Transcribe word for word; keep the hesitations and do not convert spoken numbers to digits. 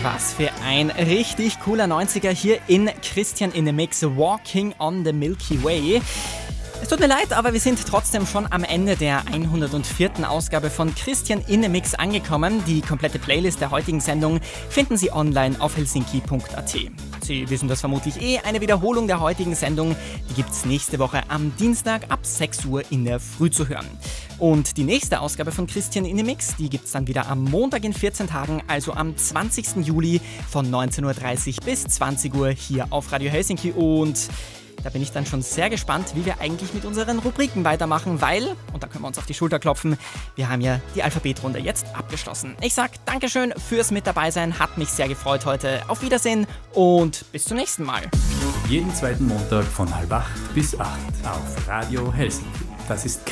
Was für ein richtig cooler neunziger hier in Christian in the Mix, Walking on the Milky Way. Es tut mir leid, aber wir sind trotzdem schon am Ende der hundertvierten Ausgabe von Christian in the Mix angekommen. Die komplette Playlist der heutigen Sendung finden Sie online auf helsinki punkt a t. Sie wissen das vermutlich eh, eine Wiederholung der heutigen Sendung, die gibt's nächste Woche am Dienstag ab sechs Uhr in der Früh zu hören. Und die nächste Ausgabe von Christian in the Mix, die gibt's dann wieder am Montag in vierzehn Tagen, also am zwanzigsten Juli von neunzehn Uhr dreißig bis zwanzig Uhr hier auf Radio Helsinki. Und da bin ich dann schon sehr gespannt, wie wir eigentlich mit unseren Rubriken weitermachen, weil, und da können wir uns auf die Schulter klopfen, wir haben ja die Alphabetrunde jetzt abgeschlossen. Ich sag Dankeschön fürs mit dabei sein, hat mich sehr gefreut heute. Auf Wiedersehen und bis zum nächsten Mal. Jeden zweiten Montag von halb acht bis acht auf Radio Helsinki. Das ist